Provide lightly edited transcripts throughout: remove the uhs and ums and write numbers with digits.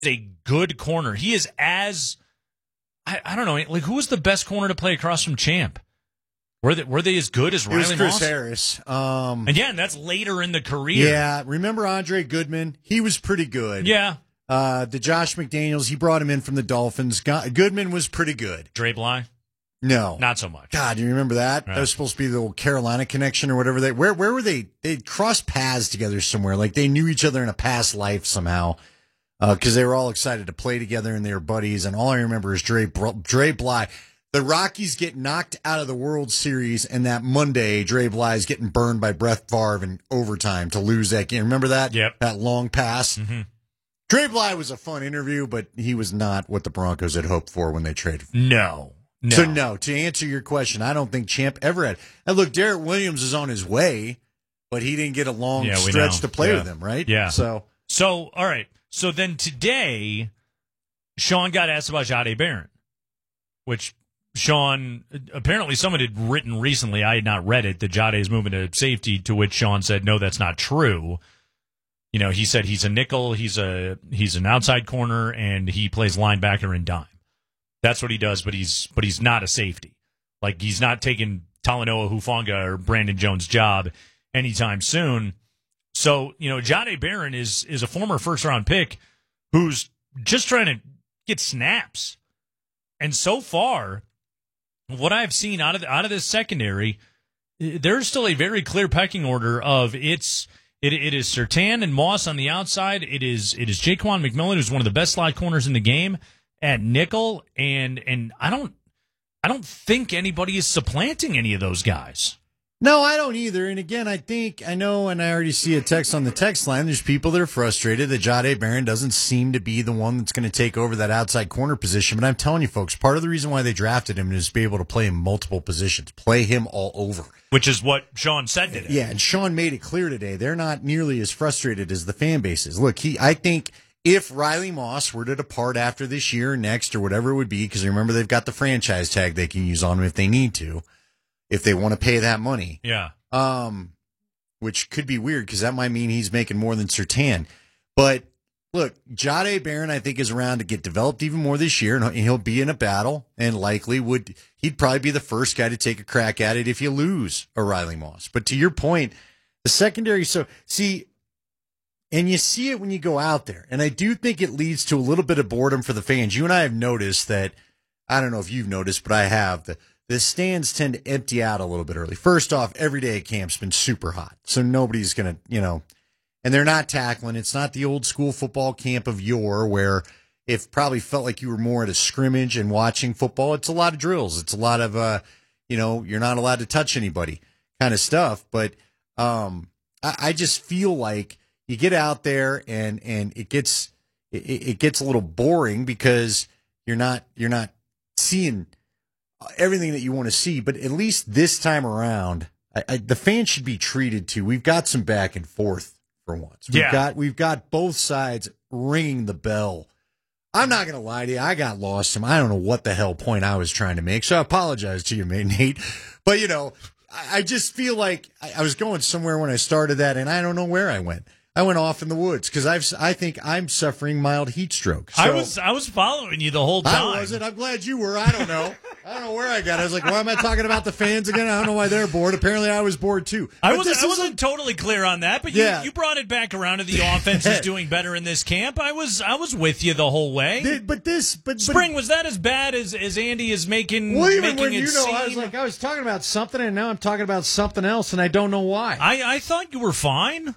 a good corner. He is as I don't know, like who was the best corner to play across from Champ? Were they as good as Riley Moss? It was Chris Harris. And that's later in the career. Yeah, remember Andre Goodman? He was pretty good. Yeah. The Josh McDaniels, he brought him in from the Dolphins. Goodman was pretty good. Dre Bly? No. Not so much. God, do you remember that? Right. That was supposed to be the old Carolina connection or whatever. Where were they? They'd crossed paths together somewhere. Like they knew each other in a past life somehow. Because they were all excited to play together and they were buddies. And all I remember is Dre Bly. The Rockies get knocked out of the World Series, and that Monday, Dre Bly is getting burned by Brett Favre in overtime to lose that game. Remember that? Yep. That long pass? Mm-hmm. Dre Bly was a fun interview, but he was not what the Broncos had hoped for when they traded for him. No. So, no, to answer your question, I don't think Champ ever had. And look, Derek Williams is on his way, but he didn't get a long stretch to play with him, right? Yeah. So, all right. So then today, Sean got asked about Jahdae Barron, which Sean, apparently someone had written recently, I had not read it, that Jahdae is moving to safety, to which Sean said, no, that's not true. You know, he said he's a nickel, he's an outside corner, and he plays linebacker and dime. That's what he does, but he's not a safety. Like, he's not taking Talanoa Hufanga or Brandon Jones' job anytime soon. So, you know, Jahdae Barron is a former first-round pick who's just trying to get snaps. And so far, what I've seen out of this secondary, there's still a very clear pecking order of it is Surtain and Moss on the outside. It is Jaquan McMillan, who's one of the best slot corners in the game, at nickel, and I don't think anybody is supplanting any of those guys. no, I don't either. And again, I know, and I already see a text on the text line. There's people that are frustrated that Jahdae Barron doesn't seem to be the one that's going to take over that outside corner position. But I'm telling you, folks, part of the reason why they drafted him is to be able to play in multiple positions, play him all over. Which is what Sean said today. Yeah, and Sean made it clear today. They're not nearly as frustrated as the fan base is. Look, I think if Riley Moss were to depart after this year or next or whatever it would be, because remember they've got the franchise tag they can use on him if they need to, if they want to pay that money. Yeah. Which could be weird because that might mean he's making more than Surtain. But look, Jahdae Barron I think is around to get developed even more this year, and he'll be in a battle, and likely he'd probably be the first guy to take a crack at it if you lose a Riley Moss. But to your point, the secondary, and you see it when you go out there, and I do think it leads to a little bit of boredom for the fans. You and I have noticed that, I don't know if you've noticed, but I have, the stands tend to empty out a little bit early. First off, every day at camp's been super hot, so nobody's going to, and they're not tackling. It's not the old school football camp of yore where it probably felt like you were more at a scrimmage and watching football. It's a lot of drills. It's a lot of, you're not allowed to touch anybody kind of stuff. But I just feel like you get out there and it gets a little boring because you're not seeing everything that you want to see. But at least this time around, the fans should be treated to. We've got some back and forth for once. We've got both sides ringing the bell. I'm not going to lie to you. I got lost. I don't know what the hell point I was trying to make, so I apologize to you, Nate. But, I just feel like I was going somewhere when I started that, and I don't know where I went. I went off in the woods because I think I'm suffering mild heat stroke. So, I was following you the whole time. I wasn't. I'm glad you were. I don't know. I don't know where I got. I was like, why am I talking about the fans again? I don't know why they're bored. Apparently, I was bored too. I wasn't totally clear on that, but you brought it back around to the offense is doing better in this camp. I was with you the whole way. But Spring, was that as bad as Andy is making? Well, even making when it seem? I was talking about something, and now I'm talking about something else, and I don't know why. I thought you were fine.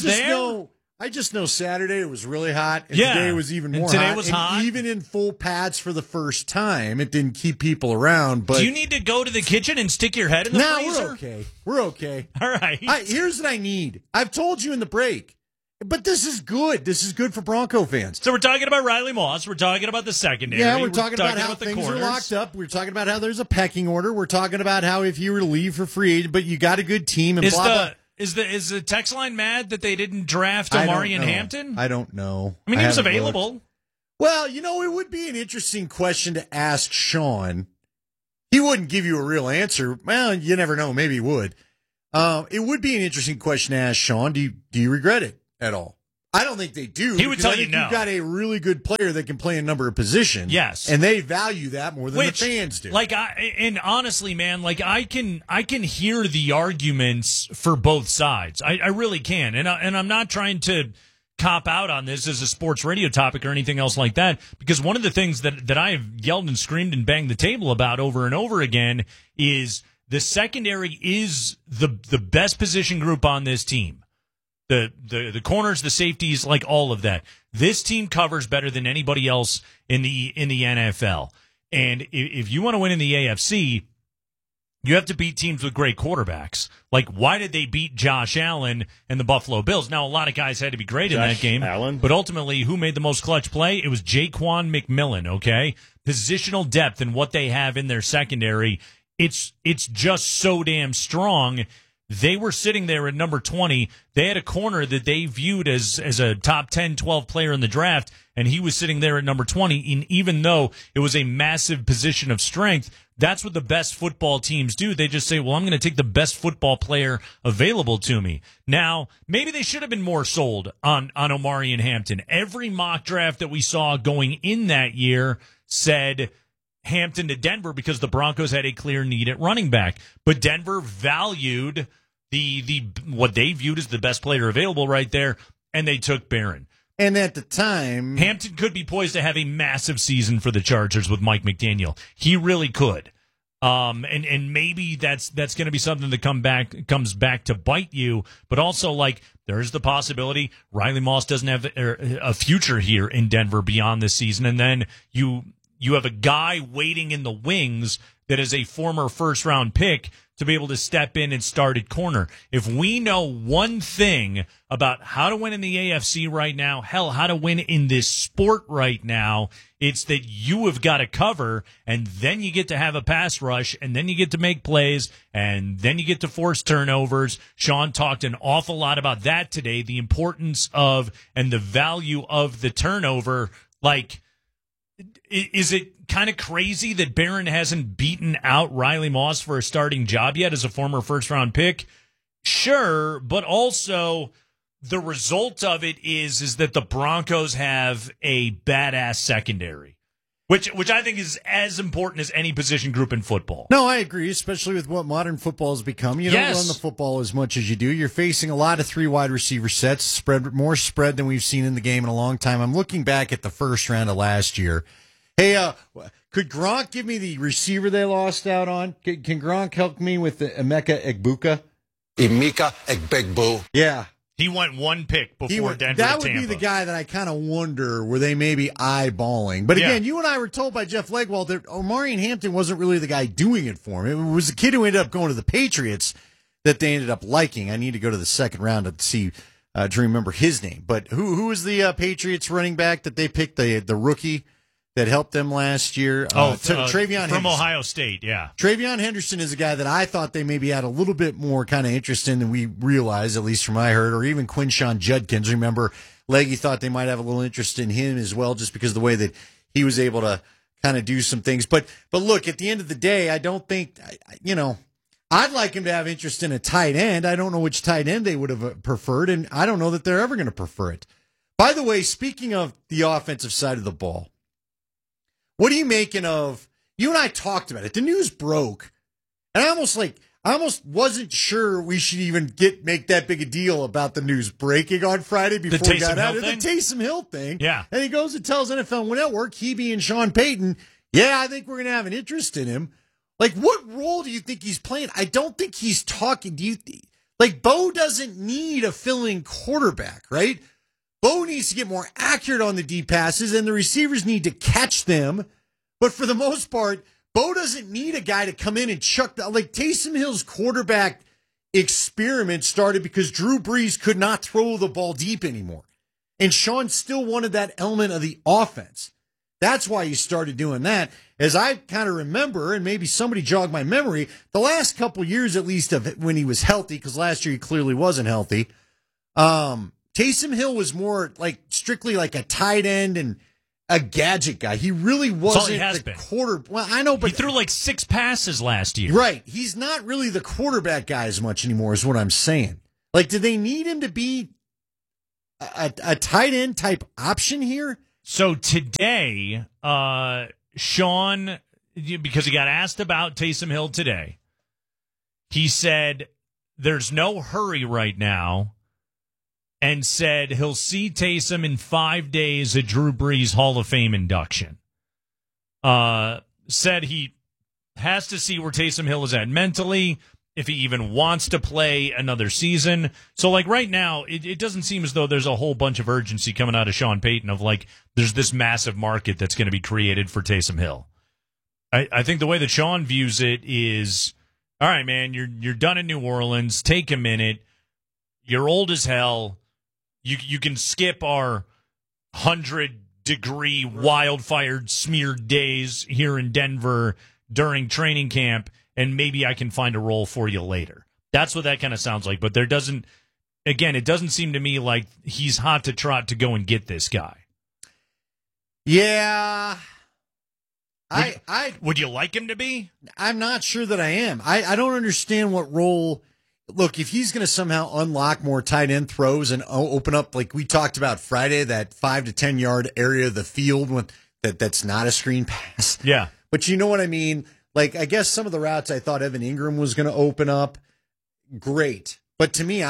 I just know Saturday it was really hot, and yeah. today was even more hot. Today was hot. Even in full pads for the first time, it didn't keep people around. But do you need to go to the kitchen and stick your head in the freezer? We're okay. We're okay. All right. Here's what I need. I've told you in the break, but this is good. This is good for Bronco fans. So we're talking about Riley Moss. We're talking about the secondary. Yeah, we're talking about how things are locked up. We're talking about how there's a pecking order. We're talking about how if you were to leave for free agent, but you got a good team and blah, blah. Is the text line mad that they didn't draft Omarion Hampton? I don't know. I mean, he was available. Looked. Well, it would be an interesting question to ask Sean. He wouldn't give you a real answer. Well, you never know. Maybe he would. It would be an interesting question to ask Sean. Do you regret it at all? I don't think they do. He would tell you no. You've got a really good player that can play a number of positions. Yes. And they value that more than the fans do. And honestly, man, I can hear the arguments for both sides. I really can. And I'm not trying to cop out on this as a sports radio topic or anything else like that, because one of the things that I have yelled and screamed and banged the table about over and over again is the secondary is the best position group on this team. The corners, the safeties, like all of that. This team covers better than anybody else in the NFL. And if you want to win in the AFC, you have to beat teams with great quarterbacks. Like, why did they beat Josh Allen and the Buffalo Bills? Now, a lot of guys had to be great in that game. Allen. But ultimately, who made the most clutch play? It was Jaquan McMillan, okay? Positional depth and what they have in their secondary, it's just so damn strong. They were sitting there at number 20. They had a corner that they viewed as a top 10, 12 player in the draft, and he was sitting there at number 20. And even though it was a massive position of strength, that's what the best football teams do. They just say, well, I'm going to take the best football player available to me. Now, maybe they should have been more sold on Omarion Hampton. Every mock draft that we saw going in that year said Hampton to Denver because the Broncos had a clear need at running back. But Denver valued the what they viewed as the best player available right there, and they took Barron. And at the time, Hampton could be poised to have a massive season for the Chargers with Mike McDaniel. He really could. And maybe that's going to be something that comes back to bite you. But also, like, there's the possibility Riley Moss doesn't have a future here in Denver beyond this season. And then you have a guy waiting in the wings that is a former first-round pick to be able to step in and start at corner. If we know one thing about how to win in the AFC right now, hell, how to win in this sport right now, it's that you have got to cover, and then you get to have a pass rush, and then you get to make plays, and then you get to force turnovers. Sean talked an awful lot about that today, the importance of and the value of the turnover. Like, is it kind of crazy that Barron hasn't beaten out Riley Moss for a starting job yet as a former first-round pick? Sure, but also the result of it is that the Broncos have a badass secondary, which I think is as important as any position group in football. No, I agree, especially with what modern football has become. You don't run the football as much as you do. You're facing a lot of 3 wide receiver sets, more spread than we've seen in the game in a long time. I'm looking back at the first round of last year. Hey, could Gronk give me the receiver they lost out on? Can Gronk help me with the Emeka Egbuka? Emeka Egbuka. Yeah. He went one pick before Denver That to would Tampa. be the guy that I kind of wonder, were they maybe eyeballing? But again, you and I were told by Jeff Legwald that Omarion Hampton wasn't really the guy doing it for him. It was the kid who ended up going to the Patriots that they ended up liking. I need to go to the second round to see to remember his name. But who was the Patriots running back that they picked, the rookie that helped them last year? TreVeyon from Ohio State, yeah. TreVeyon Henderson is a guy that I thought they maybe had a little bit more kind of interest in than we realized, at least from what I heard, or even Quinshon Judkins. Remember, Leggy thought they might have a little interest in him as well, just because of the way that he was able to kind of do some things. But look, at the end of the day, I don't think, I'd like him to have interest in a tight end. I don't know which tight end they would have preferred, and I don't know that they're ever going to prefer it. By the way, speaking of the offensive side of the ball, what are you making of, you and I talked about it, the news broke, and I almost wasn't sure we should even make that big a deal about the news breaking on Friday before we got out of the Taysom Hill thing. Yeah. And he goes and tells NFL Network, Hebe and Sean Payton, I think we're going to have an interest in him. Like, what role do you think he's playing? I don't think he's talking. Bo doesn't need a fill-in quarterback, right? Bo needs to get more accurate on the deep passes, and the receivers need to catch them. But for the most part, Bo doesn't need a guy to come in and chuck the, like, Taysom Hill's quarterback experiment started because Drew Brees could not throw the ball deep anymore. And Sean still wanted that element of the offense. That's why he started doing that. As I kind of remember, and maybe somebody jogged my memory, the last couple years at least of when he was healthy, because last year he clearly wasn't healthy, Taysom Hill was more like strictly like a tight end and a gadget guy. He really wasn't the quarter. Well, I know, but he threw like 6 passes last year. Right. He's not really the quarterback guy as much anymore, is what I'm saying. Like, did they need him to be a tight end type option here? So today, Sean, because he got asked about Taysom Hill today, he said there's no hurry right now and said he'll see Taysom in 5 days at Drew Brees Hall of Fame induction. Said he has to see where Taysom Hill is at mentally, if he even wants to play another season. So, like, right now, it doesn't seem as though there's a whole bunch of urgency coming out of Sean Payton of, like, there's this massive market that's going to be created for Taysom Hill. I think the way that Sean views it is, all right, man, you're done in New Orleans. Take a minute. You're old as hell. You can skip our 100-degree wildfire smeared days here in Denver during training camp, and maybe I can find a role for you later. That's what that kind of sounds like. But it doesn't seem to me like he's hot to trot to go and get this guy. Yeah. Would you like him to be? I'm not sure that I am. I don't understand what role. Look, if he's going to somehow unlock more tight end throws and open up, like we talked about Friday, that 5 to 10 yard area of the field that's not a screen pass. Yeah. But you know what I mean? Like, I guess some of the routes I thought Evan Ingram was going to open up, great. But to me,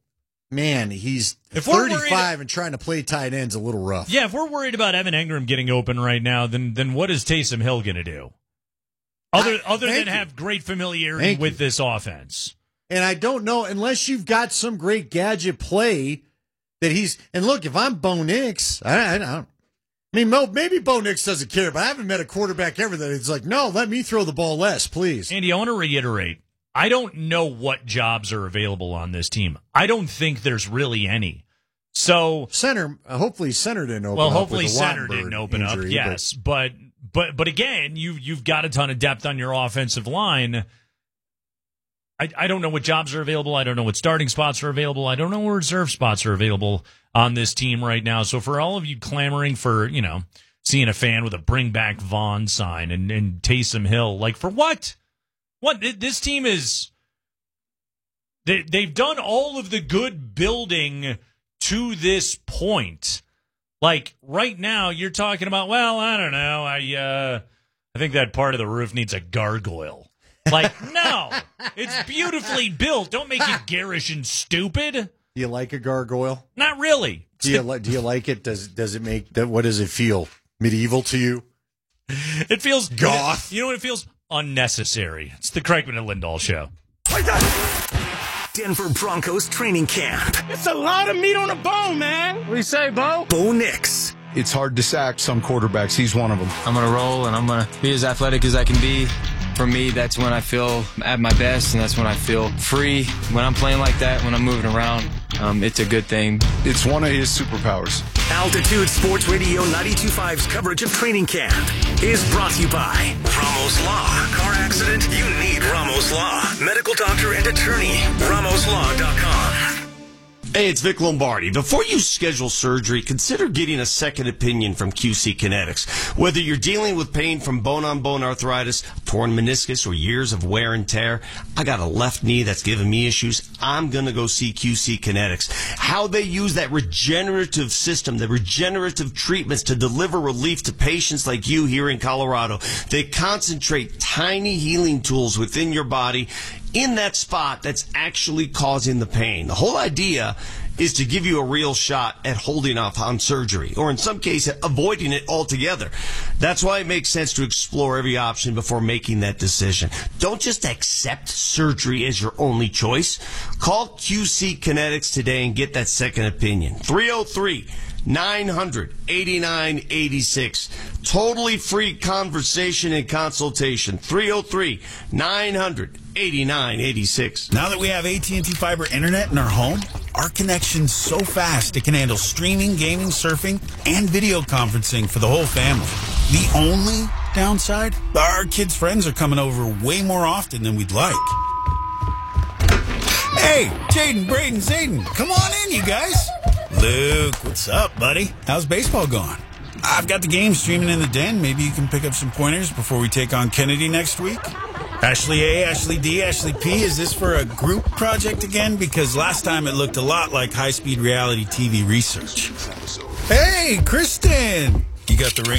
he's 35 and trying to play tight end's a little rough. Yeah, if we're worried about Evan Ingram getting open right now, then what is Taysom Hill going to do? Other than have great familiarity with this offense. And I don't know, unless you've got some great gadget play that he's – and look, if I'm Bo Nix, maybe Bo Nix doesn't care, but I haven't met a quarterback ever that is like, no, let me throw the ball less, please. Andy, I want to reiterate, I don't know what jobs are available on this team. I don't think there's really any. So hopefully center didn't open up. Well, hopefully center didn't open up, yes. But again, you've got a ton of depth on your offensive line. I don't know what jobs are available. I don't know what starting spots are available. I don't know where reserve spots are available on this team right now. So for all of you clamoring for, seeing a fan with a bring back Vaughn sign and Taysom Hill, like for what? What this team is, they've done all of the good building to this point. Like right now you're talking about, well, I don't know. I think that part of the roof needs a gargoyle. Like, no, it's beautifully built. Don't make it garish and stupid. Do you like a gargoyle? Not really. Do you like it? Does it make that? What does it feel? Medieval to you? It feels goth. You know what it feels? Unnecessary. It's the Craigman and Lindahl Show. Denver Broncos training camp. It's a lot of meat on the bone, man. What do you say, Bo? Bo Nix. It's hard to sack some quarterbacks. He's one of them. I'm going to roll, and I'm going to be as athletic as I can be. For me, that's when I feel at my best, and that's when I feel free. When I'm playing like that, when I'm moving around, it's a good thing. It's one of his superpowers. Altitude Sports Radio 92.5's coverage of training camp is brought to you by Ramos Law. Car accident? You need Ramos Law. Medical doctor and attorney. RamosLaw.com. Hey, it's Vic Lombardi. Before you schedule surgery, consider getting a second opinion from QC Kinetics. Whether you're dealing with pain from bone-on-bone arthritis, torn meniscus, or years of wear and tear, I got a left knee that's giving me issues. I'm going to go see QC Kinetics. How they use that regenerative system, the regenerative treatments to deliver relief to patients like you here in Colorado. They concentrate tiny healing tools within your body in that spot that's actually causing the pain. The whole idea is to give you a real shot at holding off on surgery, or in some cases, avoiding it altogether. That's why it makes sense to explore every option before making that decision. Don't just accept surgery as your only choice. Call QC Kinetics today and get that second opinion. 303-900-8986. Totally free conversation and consultation. 303-900-8986. Now that we have AT&T Fiber Internet in our home, our connection's so fast it can handle streaming, gaming, surfing, and video conferencing for the whole family. The only downside? Our kids' friends are coming over way more often than we'd like. Hey, Jaden, Braden, Zayden, come on in, you guys. Luke, what's up, buddy? How's baseball going? I've got the game streaming in the den. Maybe you can pick up some pointers before we take on Kennedy next week? Ashley A, Ashley D, Ashley P, is this for a group project again? Because last time it looked a lot like high-speed reality TV research. Hey, Kristen! You got the ring?